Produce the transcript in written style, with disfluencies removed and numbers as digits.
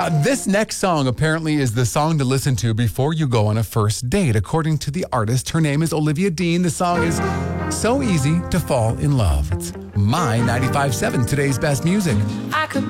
This next song apparently is the song to listen to before you go on a first date. According to the artist, her name is Olivia Dean. The song is So Easy to Fall in Love. It's My 95.7, today's best music. I could